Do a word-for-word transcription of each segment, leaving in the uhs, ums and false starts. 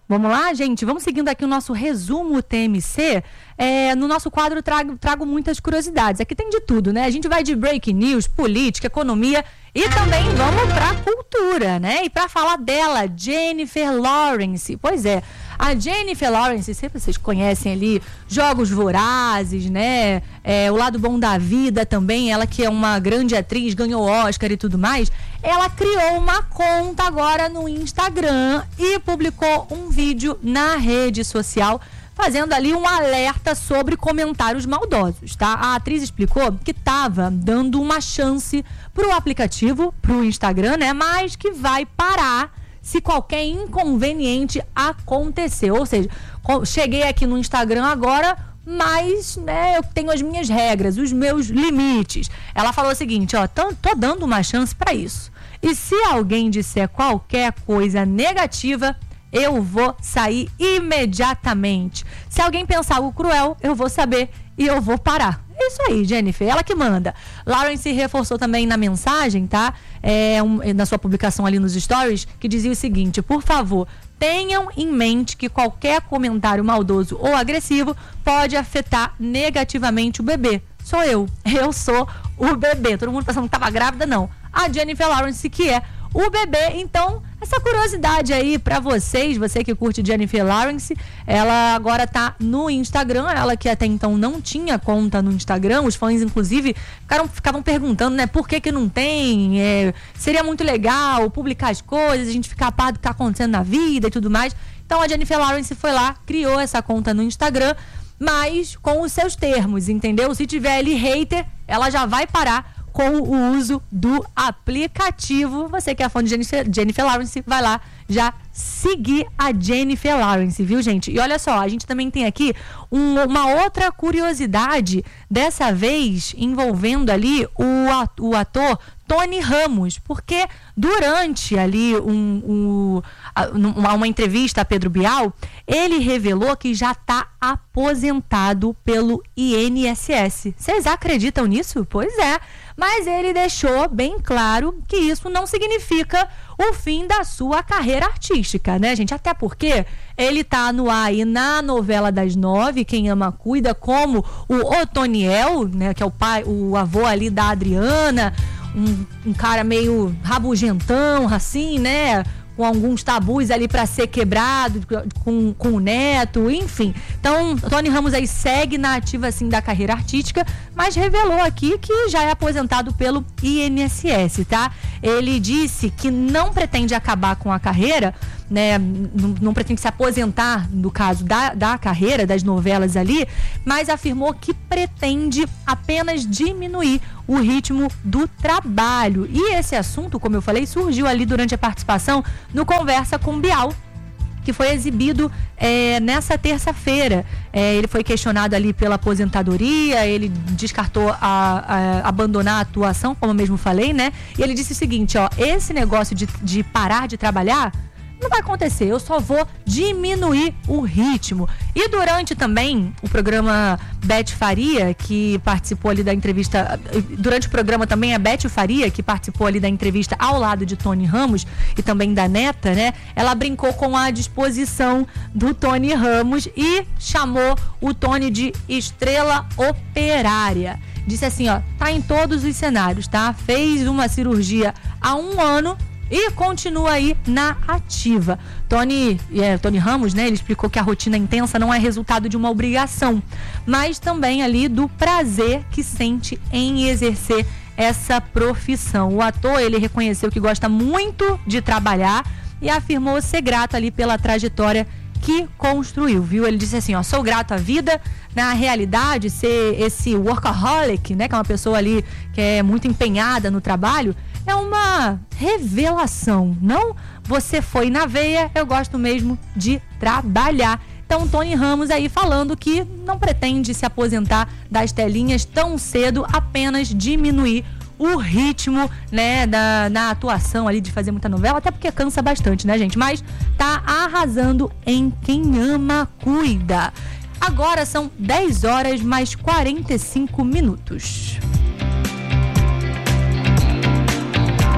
Vamos lá, gente? Vamos seguindo aqui o nosso resumo T M C. É, no nosso quadro trago, trago muitas curiosidades. Aqui tem de tudo, né? A gente vai de breaking news, política, economia e também vamos pra cultura, né? E pra falar dela, Jennifer Lawrence. Pois é, a Jennifer Lawrence, sempre vocês conhecem ali, Jogos Vorazes, né? É, O Lado Bom da Vida também, ela que é uma grande atriz, ganhou Oscar e tudo mais. Ela criou uma conta agora no Instagram e publicou um vídeo na rede social fazendo ali um alerta sobre comentários maldosos, tá? A atriz explicou que estava dando uma chance pro aplicativo, pro Instagram, né? Mas que vai parar se qualquer inconveniente acontecer. Ou seja, cheguei aqui no Instagram agora, mas, né, eu tenho as minhas regras, os meus limites. Ela falou o seguinte, ó, tô, tô dando uma chance para isso. E se alguém disser qualquer coisa negativa, eu vou sair imediatamente. Se alguém pensar algo cruel, eu vou saber e eu vou parar. É isso aí, Jennifer, ela que manda. Lawrence reforçou também na mensagem, tá? É, um, na sua publicação ali nos stories, que dizia o seguinte: por favor, tenham em mente que qualquer comentário maldoso ou agressivo pode afetar negativamente o bebê. Sou eu, eu sou o bebê. Todo mundo pensando que estava grávida, não. A Jennifer Lawrence que é o bebê. Então, essa curiosidade aí pra vocês, você que curte Jennifer Lawrence, ela agora tá no Instagram, ela que até então não tinha conta no Instagram, os fãs inclusive ficaram, ficavam perguntando, né, por que que não tem, é, seria muito legal publicar as coisas, a gente ficar a par do que tá acontecendo na vida e tudo mais. Então a Jennifer Lawrence foi lá, criou essa conta no Instagram, mas com os seus termos, entendeu? Se tiver ali hater, ela já vai parar com o uso do aplicativo. Você que é fã de Jennifer, Jennifer Lawrence, vai lá já seguir a Jennifer Lawrence, viu, gente? E olha só, a gente também tem aqui um, uma outra curiosidade, dessa vez envolvendo ali o, o ator Tony Ramos, porque durante ali um, um, uma, uma entrevista a Pedro Bial, ele revelou que já está aposentado pelo I N S S. Vocês acreditam nisso? Pois é. Mas ele deixou bem claro que isso não significa o fim da sua carreira artística, né, gente? Até porque ele tá no ar aí na novela das nove, Quem Ama Cuida, como o Otoniel, né, que é o pai, o avô ali da Adriana, um, um cara meio rabugentão, assim, né? Com alguns tabus ali para ser quebrado com, com o neto, enfim. Então, Tony Ramos aí segue na ativa, assim, da carreira artística, mas revelou aqui que já é aposentado pelo I N S S, tá? Ele disse que não pretende acabar com a carreira, né? Não, não pretende se aposentar, no caso da, da carreira, das novelas ali, mas afirmou que pretende apenas diminuir o ritmo do trabalho. E esse assunto, como eu falei, surgiu ali durante a participação no Conversa com Bial, que foi exibido é, nessa terça-feira. É, ele foi questionado ali pela aposentadoria, ele descartou a, a, abandonar a atuação, como eu mesmo falei, né? E ele disse o seguinte, ó, esse negócio de, de parar de trabalhar não vai acontecer, eu só vou diminuir o ritmo. E durante também o programa Beth Faria, que participou ali da entrevista, durante o programa também a Beth Faria, que participou ali da entrevista ao lado de Tony Ramos e também da neta, né? Ela brincou com a disposição do Tony Ramos e chamou o Tony de estrela operária. Disse assim, ó, tá em todos os cenários, tá? Fez uma cirurgia há um ano e continua aí na ativa. Tony, é, Tony Ramos, né, ele explicou que a rotina intensa não é resultado de uma obrigação, mas também ali do prazer que sente em exercer essa profissão. O ator, ele reconheceu que gosta muito de trabalhar e afirmou ser grato ali pela trajetória que construiu, viu? Ele disse assim, ó, sou grato à vida, na realidade, ser esse workaholic, né, que é uma pessoa ali que é muito empenhada no trabalho, é uma revelação, não? Você foi na veia, eu gosto mesmo de trabalhar. Então, Tony Ramos aí falando que não pretende se aposentar das telinhas tão cedo, apenas diminuir o ritmo, né, da, na atuação ali, de fazer muita novela, até porque cansa bastante, né, gente? Mas tá arrasando em Quem Ama Cuida. Agora são dez horas mais quarenta e cinco minutos.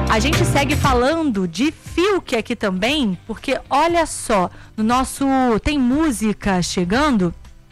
A gente segue falando de Fiuk aqui também, porque olha só, no nosso Tem Música Chegando,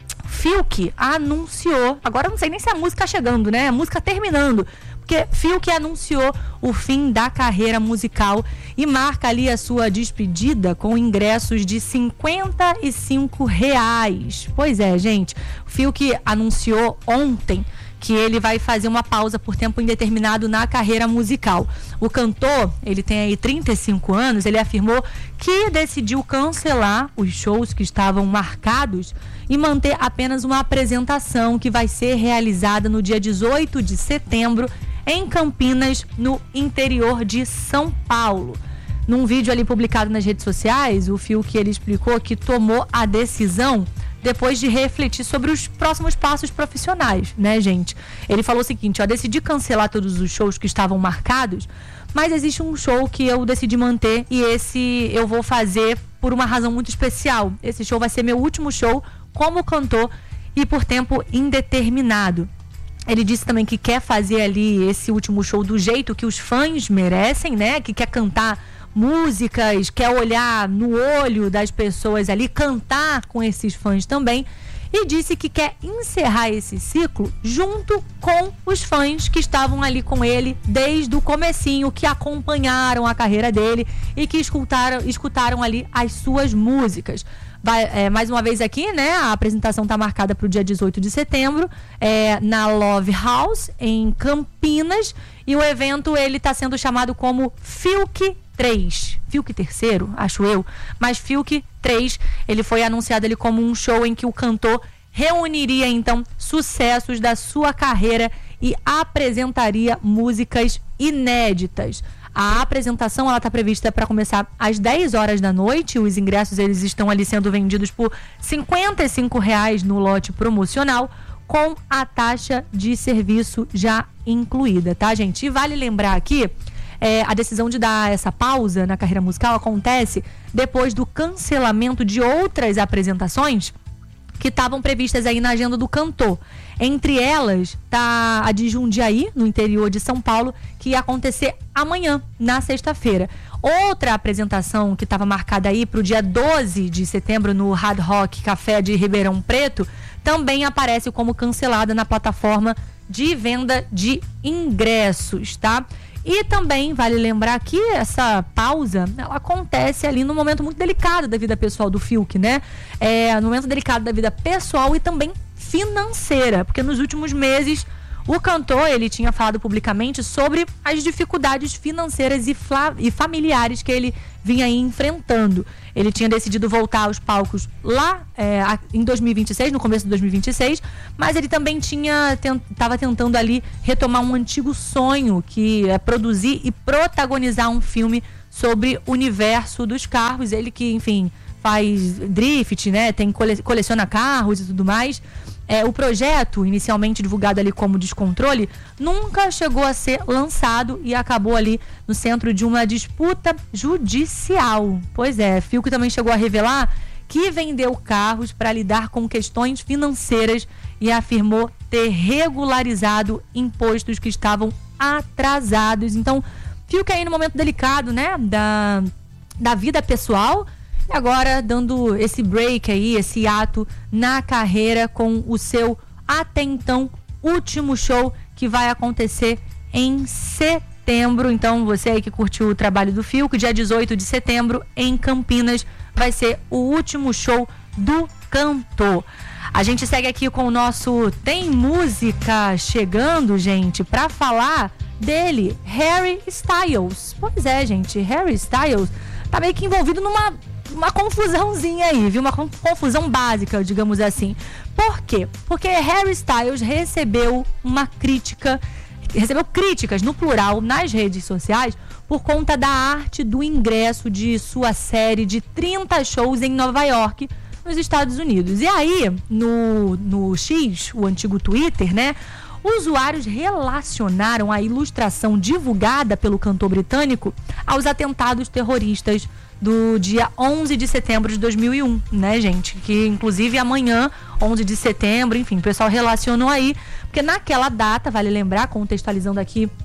Fiuk anunciou, agora eu não sei nem se a música tá chegando, né? A música terminando, porque Fiuk anunciou o fim da carreira musical e marca ali a sua despedida com ingressos de cinquenta e cinco reais. Pois é, gente, o Fiuk anunciou ontem que ele vai fazer uma pausa por tempo indeterminado na carreira musical. O cantor, ele tem aí trinta e cinco anos, ele afirmou que decidiu cancelar os shows que estavam marcados e manter apenas uma apresentação que vai ser realizada no dia dezoito de setembro em Campinas, no interior de São Paulo. Num vídeo ali publicado nas redes sociais, o Fiuk, ele explicou que tomou a decisão depois de refletir sobre os próximos passos profissionais, né, gente? Ele falou o seguinte, ó, decidi cancelar todos os shows que estavam marcados, mas existe um show que eu decidi manter e esse eu vou fazer por uma razão muito especial. Esse show vai ser meu último show como cantor e por tempo indeterminado. Ele disse também que quer fazer ali esse último show do jeito que os fãs merecem, né? Que quer cantar músicas, quer olhar no olho das pessoas ali, cantar com esses fãs também, e disse que quer encerrar esse ciclo junto com os fãs que estavam ali com ele desde o comecinho, que acompanharam a carreira dele e que escutaram, escutaram ali as suas músicas. Vai, é, mais uma vez aqui, né, a apresentação está marcada para o dia dezoito de setembro, é, na Love House, em Campinas, e o evento ele está sendo chamado como Fiuk três, Fiuk terceiro, acho eu, mas Fiuk três, ele foi anunciado ele como um show em que o cantor reuniria então sucessos da sua carreira e apresentaria músicas inéditas. A apresentação ela está prevista para começar às dez horas da noite. Os ingressos eles estão ali sendo vendidos por cinquenta e cinco reais no lote promocional, com a taxa de serviço já incluída, tá, gente? E vale lembrar aqui, é, a decisão de dar essa pausa na carreira musical acontece depois do cancelamento de outras apresentações que estavam previstas aí na agenda do cantor. Entre elas, tá a de Jundiaí, no interior de São Paulo, que ia acontecer amanhã, na sexta-feira. Outra apresentação que estava marcada aí para o dia doze de setembro no Hard Rock Café de Ribeirão Preto, também aparece como cancelada na plataforma de venda de ingressos, tá? E também vale lembrar que essa pausa, ela acontece ali num momento muito delicado da vida pessoal do Fiuk, né? É, no momento delicado da vida pessoal e também financeira, porque nos últimos meses o cantor, ele tinha falado publicamente sobre as dificuldades financeiras e, e familiares que ele vinha aí enfrentando. Ele tinha decidido voltar aos palcos lá é, em dois mil e vinte e seis, no começo de dois mil e vinte e seis, mas ele também tinha estava tentando ali retomar um antigo sonho, que é produzir e protagonizar um filme sobre o universo dos carros. Ele que, enfim, faz drift, né? Tem cole, coleciona carros e tudo mais. É, o projeto, inicialmente divulgado ali como Descontrole, nunca chegou a ser lançado e acabou ali no centro de uma disputa judicial. Pois é, Fiuk também chegou a revelar que vendeu carros para lidar com questões financeiras e afirmou ter regularizado impostos que estavam atrasados. Então, Fiuk aí no momento delicado, né, da, da vida pessoal. E agora dando esse break aí, esse ato na carreira com o seu até então último show, que vai acontecer em setembro. Então você aí que curtiu o trabalho do Fiuk, dia dezoito de setembro em Campinas vai ser o último show do cantor. A gente segue aqui com o nosso Tem Música Chegando, gente, pra falar dele, Harry Styles. Pois é, gente, Harry Styles tá meio que envolvido numa uma confusãozinha aí, viu? Uma confusão básica, digamos assim. Por quê? Porque Harry Styles recebeu uma crítica, recebeu críticas, no plural, nas redes sociais, por conta da arte do ingresso de sua série de trinta shows em Nova York, nos Estados Unidos. E aí, no, no X, o antigo Twitter, né? Usuários relacionaram a ilustração divulgada pelo cantor britânico aos atentados terroristas do dia onze de setembro de dois mil e um, né, gente? Que, inclusive, amanhã, onze de setembro, enfim, o pessoal relacionou aí, porque naquela data, vale lembrar, contextualizando aqui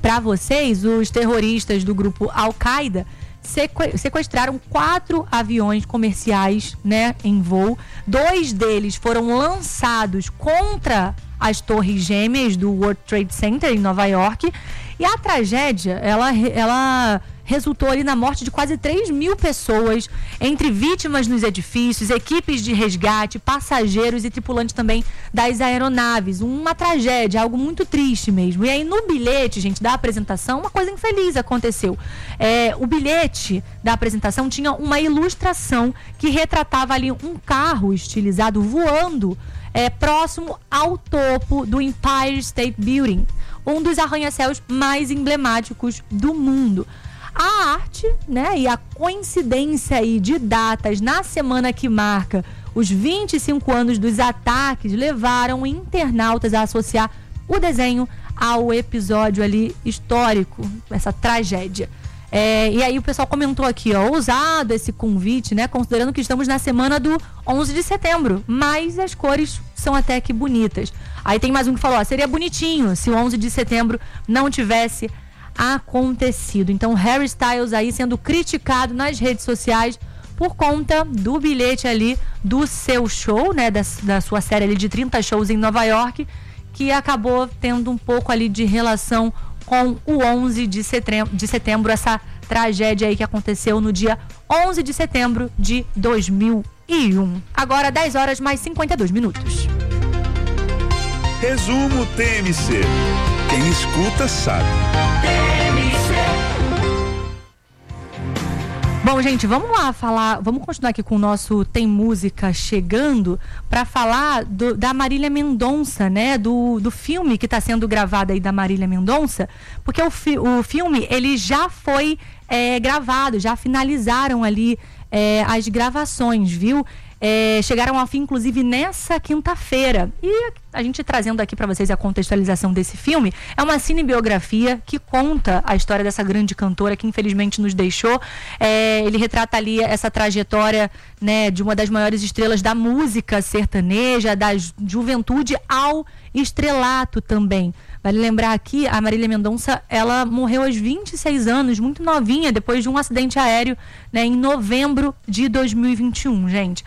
para vocês, os terroristas do grupo Al-Qaeda sequestraram quatro aviões comerciais, né, em voo. Dois deles foram lançados contra as torres gêmeas do World Trade Center em Nova York. E a tragédia, ela, ela resultou ali na morte de quase três mil pessoas, entre vítimas nos edifícios, equipes de resgate, passageiros e tripulantes também das aeronaves. Uma tragédia, algo muito triste mesmo. E aí no bilhete, gente, da apresentação, uma coisa infeliz aconteceu. É, o bilhete da apresentação tinha uma ilustração que retratava ali um carro estilizado voando é, próximo ao topo do Empire State Building, um dos arranha-céus mais emblemáticos do mundo. A arte, né, e a coincidência aí de datas na semana que marca os vinte e cinco anos dos ataques levaram internautas a associar o desenho ao episódio ali histórico, essa tragédia. É, e aí o pessoal comentou aqui, ó, ousado esse convite, né, considerando que estamos na semana do onze de setembro, mas as cores são até que bonitas. Aí tem mais um que falou, ó, seria bonitinho se o onze de setembro não tivesse acontecido. Então Harry Styles aí sendo criticado nas redes sociais por conta do bilhete ali do seu show, né, da, da sua série ali de trinta shows em Nova York, que acabou tendo um pouco ali de relação com o onze de setembro, de setembro, essa tragédia aí que aconteceu no dia onze de setembro de dois mil e um. Agora dez horas mais cinquenta e dois minutos. Resumo T M C. Quem escuta sabe. Bom, gente, vamos lá falar, vamos continuar aqui com o nosso Tem Música Chegando para falar do, da Marília Mendonça, né, do, do filme que está sendo gravado aí da Marília Mendonça, porque o, fi, o filme, ele já foi é, gravado, já finalizaram ali é, as gravações, viu? É, chegaram ao fim, inclusive, nessa quinta-feira. E a gente trazendo aqui para vocês a contextualização desse filme, é uma cinebiografia que conta a história dessa grande cantora que infelizmente nos deixou. É, ele retrata ali essa trajetória, né, de uma das maiores estrelas da música sertaneja, da juventude ao estrelato também. Vale lembrar aqui, a Marília Mendonça, ela morreu aos vinte e seis anos, muito novinha, depois de um acidente aéreo, né, em novembro de dois mil e vinte e um, gente.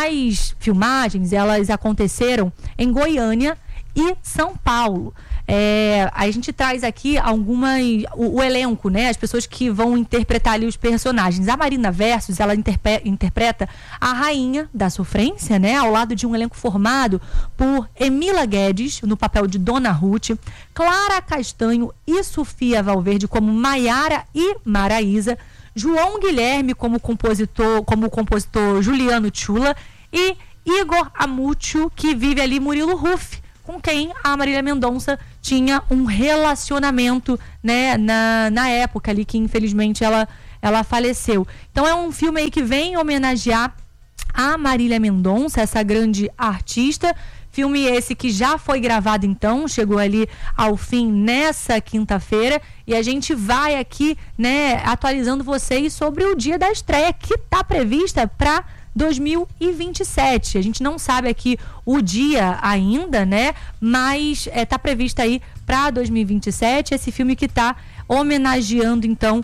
As filmagens, elas aconteceram em Goiânia e São Paulo. É, a gente traz aqui algumas, o, o elenco, né, as pessoas que vão interpretar ali os personagens. A Marina Versus, ela interpe, interpreta a rainha da sofrência, né, ao lado de um elenco formado por Emila Guedes, no papel de Dona Ruth, Clara Castanho e Sofia Valverde como Maiara e Maraísa, João Guilherme como compositor, como compositor Juliano Tchula e Igor Amúcio, que vive ali Murilo Ruff, com quem a Marília Mendonça tinha um relacionamento, né, na, na época ali que infelizmente ela, ela faleceu. Então é um filme aí que vem homenagear a Marília Mendonça, essa grande artista. Filme esse que já foi gravado então, chegou ali ao fim nessa quinta-feira, e a gente vai aqui, né, atualizando vocês sobre o dia da estreia que está prevista para dois mil e vinte e sete. A gente não sabe aqui o dia ainda, né? Mas é, tá previsto aí para dois mil e vinte e sete esse filme que tá homenageando então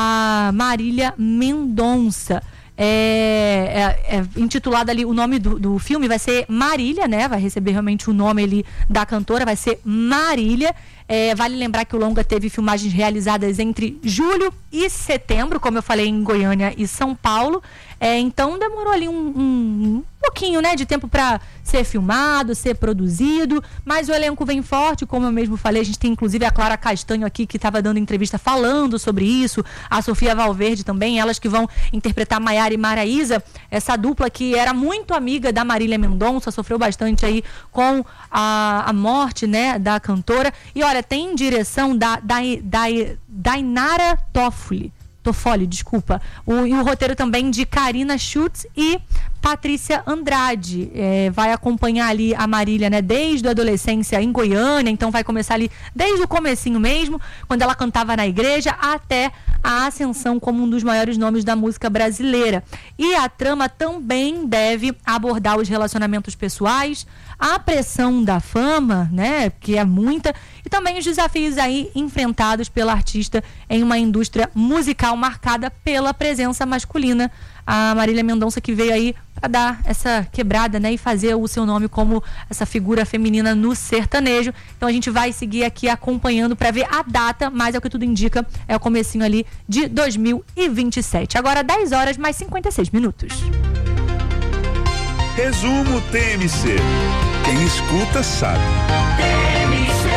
a Marília Mendonça. É, é, é intitulado ali, o nome do, do filme vai ser Marília, né? Vai receber realmente o nome ali da cantora, vai ser Marília. É, vale lembrar que o longa teve filmagens realizadas entre julho e setembro, como eu falei, em Goiânia e São Paulo. É, então demorou ali um, um, um pouquinho, né, de tempo para ser filmado, ser produzido, mas o elenco vem forte, como eu mesmo falei. A gente tem inclusive a Clara Castanho aqui, que estava dando entrevista falando sobre isso, a Sofia Valverde também, elas que vão interpretar Maiara e Maraísa, essa dupla que era muito amiga da Marília Mendonça, sofreu bastante aí com a, a morte, né, da cantora. E olha, tem direção da, da, da Dainara Toffoli, Toffoli, desculpa. O, e o roteiro também de Karina Schutz e Patrícia Andrade. É, vai acompanhar ali a Marília, né, desde a adolescência em Goiânia, então vai começar ali desde o comecinho mesmo, quando ela cantava na igreja, até a ascensão como um dos maiores nomes da música brasileira. E a trama também deve abordar os relacionamentos pessoais, a pressão da fama, né, que é muita, e também os desafios aí enfrentados pela artista em uma indústria musical marcada pela presença masculina. A Marília Mendonça, que veio aí para dar essa quebrada, né, e fazer o seu nome como essa figura feminina no sertanejo. Então a gente vai seguir aqui acompanhando para ver a data, mas é o que tudo indica, é o comecinho ali de dois mil e vinte e sete. Agora dez horas mais cinquenta e seis minutos. Resumo T M C. Quem escuta sabe. T M C.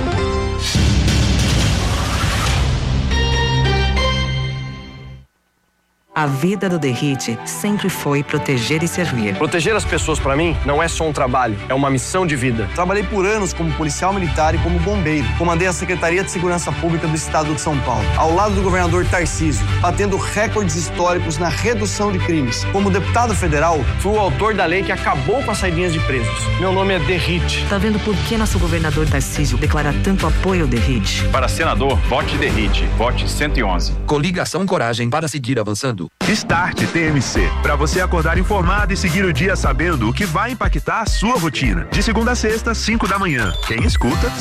A vida do Derrite sempre foi proteger e servir. Proteger as pessoas, pra mim, não é só um trabalho, é uma missão de vida. Trabalhei por anos como policial militar e como bombeiro. Comandei a Secretaria de Segurança Pública do Estado de São Paulo, ao lado do governador Tarcísio, batendo recordes históricos na redução de crimes. Como deputado federal, fui o autor da lei que acabou com as saidinhas de presos. Meu nome é Derrite. Tá vendo por que nosso governador Tarcísio declara tanto apoio ao Derrite? Para senador, vote Derrite. Vote cento e onze. Coligação Coragem para seguir avançando. Start T M C, para você acordar informado e seguir o dia sabendo o que vai impactar a sua rotina. De segunda a sexta, cinco da manhã. Quem escuta